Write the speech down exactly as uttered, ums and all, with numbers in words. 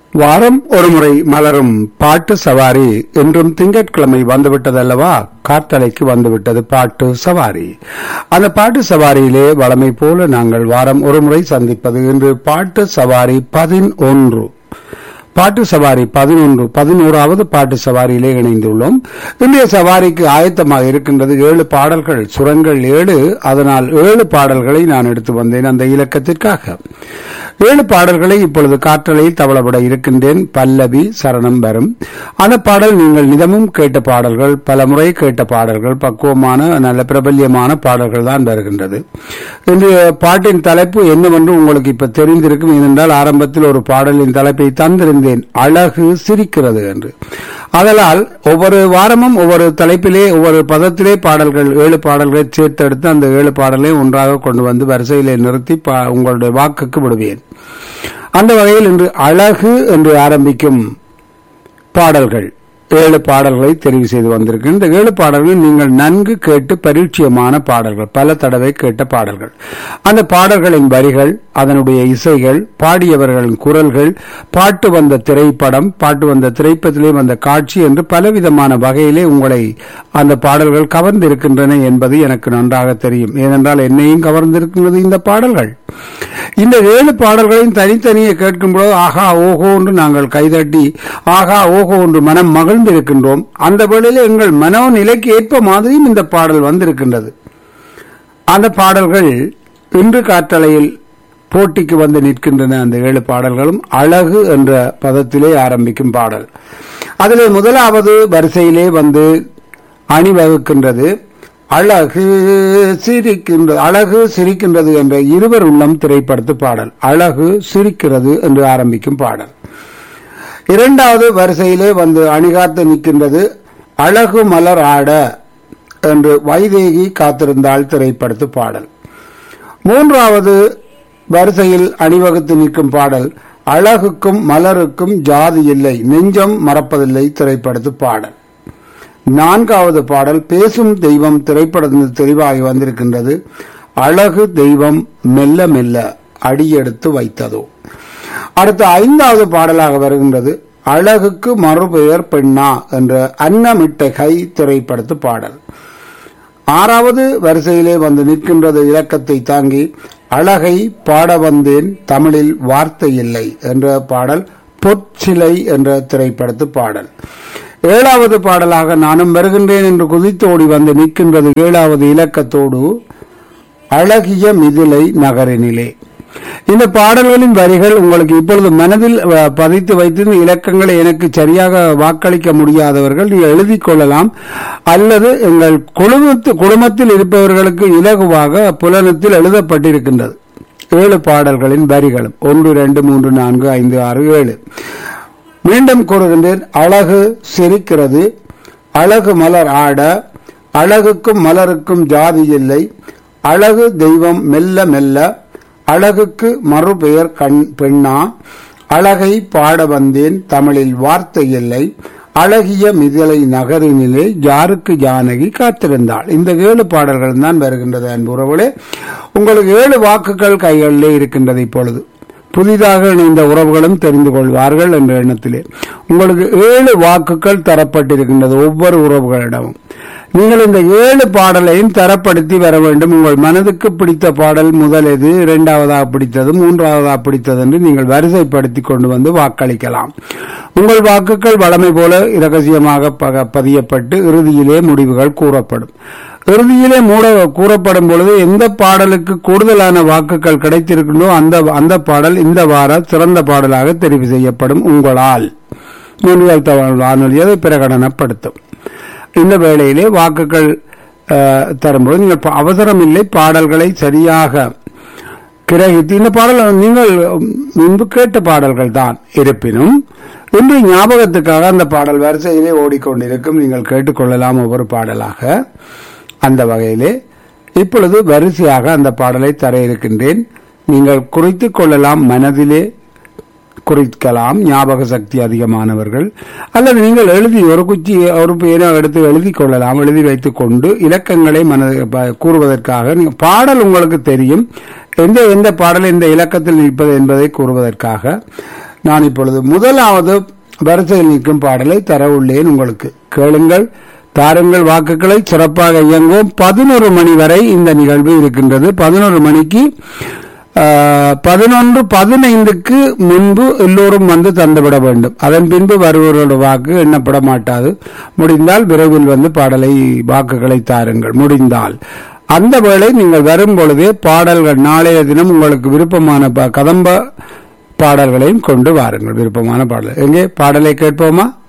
வாரம் ஒருமுறை மலரும் பாட்டு சவாரி என்றும் திங்கட்கிழமை வந்துவிட்டதல்லவா? கார்த்தலைக்கு வந்துவிட்டது பாட்டு சவாரி. அந்த பாட்டு சவாரியிலே வழமை போல நாங்கள் வாரம் ஒருமுறை சந்திப்பது இன்று பாட்டு சவாரி பதினொன்று. பாட்டு சவாரி பதினொன்று பதினோராவது பாட்டு சவாரியிலே இணைந்துள்ளோம். இன்றைய சவாரிக்கு ஆயத்தமாக இருக்கின்றது ஏழு பாடல்கள், சுரங்கள் ஏழு. அதனால் ஏழு பாடல்களை நான் எடுத்து வந்தேன் அந்த இலக்கத்திற்காக. ஏழு பாடல்களை இப்பொழுது காற்றலையில் தவளப்பட இருக்கின்றேன். பல்லவி சரணம் வரும். அந்த பாடல் நீங்கள் நிதமும் கேட்ட பாடல்கள், பல முறை கேட்ட பாடல்கள், பக்குவமான நல்ல பிரபல்யமான பாடல்கள் தான் வருகின்றது. இன்றைய பாட்டின் தலைப்பு என்னவென்று உங்களுக்கு இப்ப தெரிந்திருக்கும். ஏனென்றால் ஆரம்பத்தில் ஒரு பாடலின் தலைப்பை தந்திருந்தேன், அழகு சிரிக்கிறது என்று. அதனால் ஒவ்வொரு வாரமும் ஒவ்வொரு தலைப்பிலே ஒவ்வொரு பதத்திலே பாடல்கள், ஏழு பாடல்களை சேர்த்தெடுத்து அந்த ஏழு பாடலை ஒன்றாக கொண்டு வந்து வரிசையிலே நிறுத்தி உங்களுடைய வாக்குக்கு விடுவேன். அந்த வகையில் இன்று அழகு என்று ஆரம்பிக்கும் பாடல்கள் ஏழு பாடல்களை தெரிவு செய்து வந்திருக்கு. இந்த ஏழு பாடல்கள் நீங்கள் நன்கு கேட்டு பரிச்சயமான பாடல்கள், பல தடவை கேட்ட பாடல்கள். அந்த பாடல்களின் வரிகள், அதனுடைய இசைகள், பாடியவர்களின் குரல்கள், பாட்டு வந்த திரைப்படம், பாட்டு வந்த திரைப்படத்திலே வந்த காட்சி என்று பலவிதமான வகையிலே உங்களை அந்த பாடல்கள் கவர்ந்திருக்கின்றன என்பது எனக்கு நன்றாக தெரியும். ஏனென்றால் என்னையும் கவர்ந்திருக்கின்றது இந்த பாடல்கள். இந்த ஏழு பாடல்களையும் தனித்தனியே கேட்கும்போது ஆகா ஓஹோ என்று நாங்கள் கைதட்டி ஆகா ஓஹோ என்று மனம் மகிழ்ந்திருக்கின்றோம். அந்த வேளையில் எங்கள் மனோநிலைக்கு ஏற்ப மாதிரியும் இந்த பாடல் வந்திருக்கின்றது. அந்த பாடல்கள் இன்று காற்றலையில் போட்டிக்கு வந்து நிற்கின்றன. அந்த ஏழு பாடல்களும் அழகு என்ற பதத்திலே ஆரம்பிக்கும் பாடல். அதிலே முதலாவது வரிசையிலே வந்து அணிவகுக்கின்றது அழகு சிரிக்கின்றது. அழகு சிரிக்கின்றது என்ற இருவர் உள்ளம் திரைப்படத்து பாடல். அழகு சிரிக்கிறது என்று ஆரம்பிக்கும் பாடல். இரண்டாவது வரிசையிலே வந்து அணிகாத்து நிற்கின்றது அழகு மலர் ஆட என்று வைதேகி காத்திருந்தாள் திரைப்படத்து பாடல். மூன்றாவது வரிசையில் அணிவகுத்து நிற்கும் பாடல் அழகுக்கும் மலருக்கும் ஜாதி இல்லை, நெஞ்சம் மறப்பதில்லை திரைப்படத்து பாடல். நான்காவது பாடல் பேசும் தெய்வம் திரைப்படத்தில் தெளிவாகி வந்திருக்கின்றது அழகு தெய்வம் மெல்ல மெல்ல அடியெடுத்து வைத்ததோ. அடுத்த ஐந்தாவது பாடலாக வருகின்றது அழகுக்கு மறுபெயர் பெண்ணா என்ற அன்னமிட்ட கை திரைப்படத்து பாடல். ஆறாவது வரிசையிலே வந்து நிற்கின்றது இலக்கத்தை தாங்கி அழகை பாட வந்தேன் தமிழில் வார்த்தை இல்லை என்ற பாடல் பொற்சிலை என்ற திரைப்படத்து பாடல். ஏழாவது பாடலாக நானும் வருகின்றேன் என்று குதித்தோடி வந்து நிற்கின்றது ஏழாவது இலக்கத்தோடு அழகிய மிதிலை நகரினிலே. இந்த பாடல்களின் வரிகள் உங்களுக்கு இப்பொழுது மனதில் பதித்து வைத்து இலக்கங்களை எனக்கு சரியாக வாக்களிக்க முடியாதவர்கள் நீங்கள் எழுதிக் கொள்ளலாம், அல்லது எங்கள் குடும்பத்தில் இருப்பவர்களுக்கு இலகுவாக புலனத்தில் எழுதப்பட்டிருக்கின்றது. ஏழு பாடல்களின் வரிகளும் ஒன்று இரண்டு மூன்று நான்கு ஐந்து ஆறு ஏழு. மீண்டும் கூறுகின்றேன் அழகு சிரிக்கிறது, அழகு மலர் ஆட, அழகுக்கும் மலருக்கும் ஜாதி இல்லை, அழகு தெய்வம் மெல்ல மெல்ல, அழகுக்கு மறுபெயர் கண் பெண்ணா, அழகை பாட வந்தேன் தமிழில் வார்த்தை இல்லை, அழகிய மிதிலை நகரினிலே யாருக்கு ஜானகி காத்திருந்தாள். இந்த ஏழு பாடல்கள் தான் வருகின்றது அன்புறவுகளே. உங்களுக்கு ஏழு வாக்குகள் கைகளிலே இருக்கின்றது. இப்பொழுது புதிதாக இணைந்த உறவுகளும் தெரிந்து கொள்வார்கள் என்ற எண்ணத்திலே உங்களுக்கு ஏழு வாக்குகள் தரப்பட்டிருக்கின்றது. ஒவ்வொரு உறவுகளிடமும் நீங்கள் இந்த ஏழு பாடலையும் தரப்படுத்தி வர வேண்டும். உங்கள் மனதுக்கு பிடித்த பாடல் முதல் எது, இரண்டாவதாக பிடித்தது, மூன்றாவதாக பிடித்தது என்று நீங்கள் வரிசைப்படுத்தி கொண்டு வந்து வாக்களிக்கலாம். உங்கள் வாக்குகள் வழமை போல இரகசியமாக பதியப்பட்டு இறுதியிலே முடிவுகள் கூறப்படும். இறுதியிலே மூட கூறப்படும் பொழுது எந்த பாடலுக்கு கூடுதலான வாக்குகள் கிடைத்திருக்கின்றோ அந்த அந்த பாடல் இந்த வார சிறந்த பாடலாக தெரிவு செய்யப்படும். உங்களால் மூன்றில் வானொலி அதை பிரகடனப்படுத்தும். இந்த வேளையிலே வாக்குகள் தரும்போது நீங்கள் அவசரம் இல்லை, பாடல்களை சரியாக கிரகித்து இந்த பாடல் நீங்கள் முன்பு கேட்ட பாடல்கள் தான் இருப்பினும் இன்று ஞாபகத்துக்காக அந்த பாடல் வரிசையிலே ஓடிக்கொண்டிருக்கும். நீங்கள் கேட்டுக்கொள்ளலாம் ஒவ்வொரு பாடலாக. அந்த வகையிலே இப்பொழுது வரிசையாக அந்த பாடலை தர இருக்கின்றேன். நீங்கள் குறித்துக் கொள்ளலாம், மனதிலே குறிக்கலாம், ஞாபக சக்தி அதிகமானவர்கள், அல்லது நீங்கள் எழுதி ஒரு குச்சி ஒரு பேரை எடுத்து எழுதி கொள்ளலாம். எழுதி வைத்துக் கொண்டு இலக்கங்களை மனது கூறுவதற்காக பாடல் உங்களுக்கு தெரியும், எந்த எந்த பாடல் இந்த இலக்கத்தில் நிற்பது என்பதை கூறுவதற்காக நான் இப்பொழுது முதலாவது வரிசையில் நிற்கும் பாடலை தர உள்ளேன். உங்களுக்கு கேளுங்கள், தாருங்கள் வாக்குகளை. சிறப்பாக இயங்கும். பதினொரு மணி வரை இந்த நிகழ்வு இருக்கின்றது. பதினொரு மணிக்கு பதினொன்று பதினைந்துக்கு முன்பு எல்லோரும் வந்து தந்துவிட வேண்டும். அதன் பின்பு வருவரோட வாக்கு எண்ணப்பட மாட்டாது. முடிந்தால் விரைவில் வந்து பாடலை வாக்குகளை தாருங்கள். முடிந்தால் அந்த வேளை நீங்கள் வரும் பொழுதே பாடல்கள் நாளைய தினம் உங்களுக்கு விருப்பமான கதம்ப பாடல்களையும் கொண்டு வாருங்கள். விருப்பமான பாடல் எங்கே பாடலை கேட்போமா?